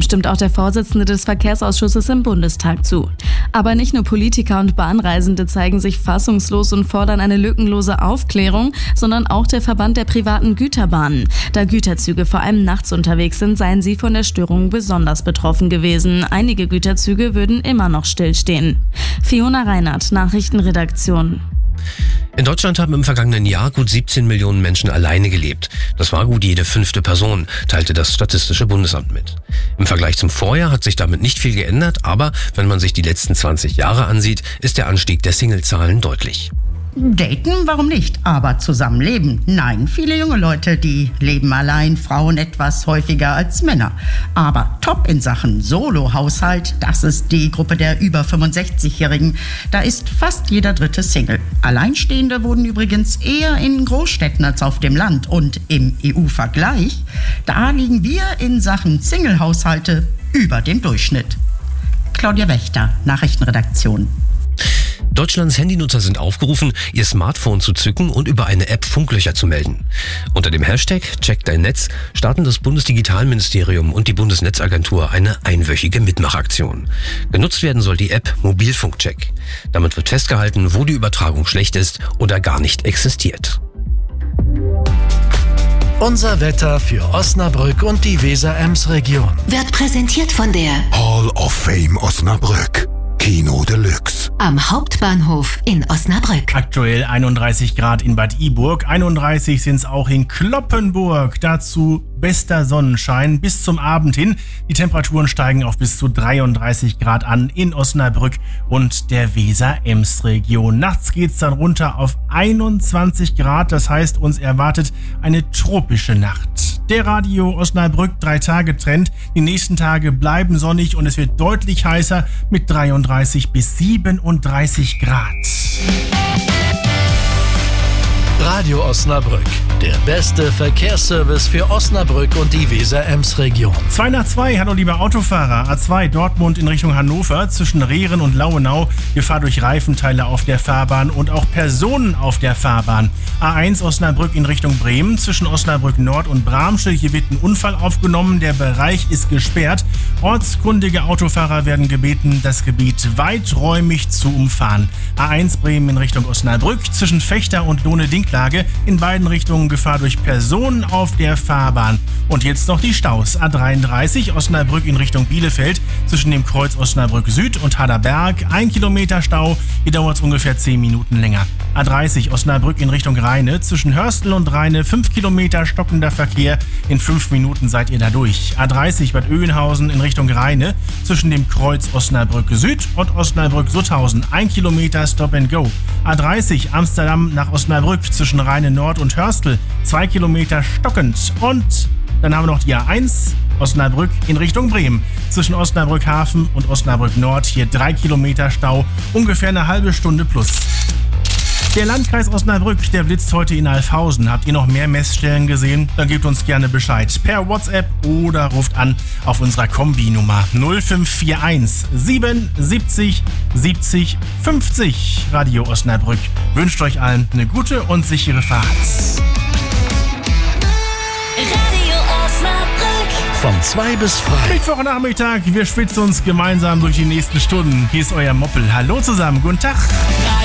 stimmt auch der Vorsitzende des Verkehrsausschusses im Bundestag zu. Aber nicht nur Politiker und Bahnreisende zeigen sich fassungslos und fordern eine lückenlose Aufklärung, sondern auch der Verband der privaten Güterbahnen. Da Güterzüge vor allem nachts unterwegs sind, seien sie von der Störung besonders betroffen gewesen. Einige Güterzüge würden immer noch stillstehen. Fiona Reinhardt, Nachrichtenredaktion. In Deutschland haben im vergangenen Jahr gut 17 Millionen Menschen alleine gelebt. Das war gut jede 5. Person, teilte das Statistische Bundesamt mit. Im Vergleich zum Vorjahr hat sich damit nicht viel geändert, aber wenn man sich die letzten 20 Jahre ansieht, ist der Anstieg der Singlezahlen deutlich. Daten, warum nicht? Aber zusammenleben? Nein, viele junge Leute, die leben allein, Frauen etwas häufiger als Männer. Aber top in Sachen Solo-Haushalt, das ist die Gruppe der über 65-Jährigen. Da ist fast jeder dritte Single. Alleinstehende wohnen übrigens eher in Großstädten als auf dem Land. Und im EU-Vergleich, da liegen wir in Sachen Single-Haushalte über dem Durchschnitt. Claudia Wächter, Nachrichtenredaktion. Deutschlands Handynutzer sind aufgerufen, ihr Smartphone zu zücken und über eine App Funklöcher zu melden. Unter dem Hashtag Check dein Netz starten das Bundesdigitalministerium und die Bundesnetzagentur eine einwöchige Mitmachaktion. Genutzt werden soll die App Mobilfunkcheck. Damit wird festgehalten, wo die Übertragung schlecht ist oder gar nicht existiert. Unser Wetter für Osnabrück und die Weser-Ems-Region Wird präsentiert von der Hall of Fame Osnabrück. Kino Deluxe. am Hauptbahnhof in Osnabrück. Aktuell 31 Grad in Bad Iburg, 31 sind es auch in Cloppenburg. Dazu bester Sonnenschein bis zum Abend hin. Die Temperaturen steigen auf bis zu 33 Grad an in Osnabrück und der Weser-Ems-Region. Nachts geht es dann runter auf 21 Grad, das heißt, uns erwartet eine tropische Nacht. Der Radio Osnabrück 3-Tage-Trend. Die nächsten Tage bleiben sonnig und es wird deutlich heißer mit 33 bis 37 Grad. Radio Osnabrück, der beste Verkehrsservice für Osnabrück und die Weser-Ems-Region. 2 nach 2, hallo liebe Autofahrer. A2 Dortmund in Richtung Hannover zwischen Rehren und Lauenau. Gefahr durch Reifenteile auf der Fahrbahn und auch Personen auf der Fahrbahn. A1 Osnabrück in Richtung Bremen zwischen Osnabrück Nord und Bramsche. Hier wird ein Unfall aufgenommen. Der Bereich ist gesperrt. Ortskundige Autofahrer werden gebeten, das Gebiet weiträumig zu umfahren. A1 Bremen in Richtung Osnabrück zwischen Fechter und Lohne-Dinklage. In beiden Richtungen Gefahr durch Personen auf der Fahrbahn. Und jetzt noch die Staus. A33 Osnabrück in Richtung Bielefeld zwischen dem Kreuz Osnabrück Süd und Haderberg. 1 Kilometer Stau. Hier dauert es ungefähr 10 Minuten länger. A30 Osnabrück in Richtung Rheine zwischen Hörstel und Rheine. 5 Kilometer stockender Verkehr. In 5 Minuten seid ihr da durch. A30 Bad Oeynhausen in Richtung Rheine zwischen dem Kreuz Osnabrück Süd und Osnabrück Sutthausen. 1 Kilometer Stop and Go. A30 Amsterdam nach Osnabrück zwischen Rheine Nord und Hörstel. 2 Kilometer stockend. Und dann haben wir noch die A1 Osnabrück in Richtung Bremen. Zwischen Osnabrück Hafen und Osnabrück Nord hier 3 Kilometer Stau. Ungefähr eine halbe Stunde plus. Der Landkreis Osnabrück, der blitzt heute in Alfhausen. Habt ihr noch mehr Messstellen gesehen? Dann gebt uns gerne Bescheid per WhatsApp oder ruft an auf unserer Kombi-Nummer 0541 77 70 50. Radio Osnabrück wünscht euch allen eine gute und sichere Fahrt. Radio Osnabrück. Von 2 bis frei. Mittwochnachmittag, wir schwitzen uns gemeinsam durch die nächsten Stunden. Hier ist euer Moppel. Hallo zusammen, guten Tag.